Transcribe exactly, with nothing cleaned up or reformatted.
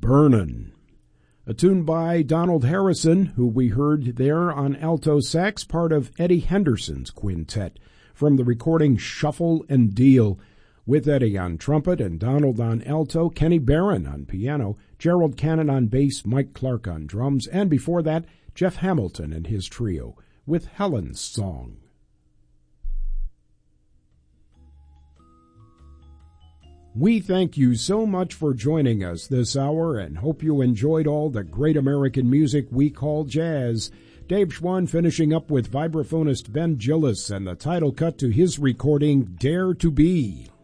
Burnin'. A tune by Donald Harrison, who we heard there on alto sax, part of Eddie Henderson's quintet, from the recording Shuffle and Deal, with Eddie on trumpet and Donald on alto, Kenny Barron on piano, Gerald Cannon on bass, Mike Clark on drums, and before that, Jeff Hamilton and his trio, with Helen's Song. We thank you so much for joining us this hour and hope you enjoyed all the great American music we call jazz. Dave Schwann finishing up with vibraphonist Ben Gillis and the title cut to his recording, Dare to Be.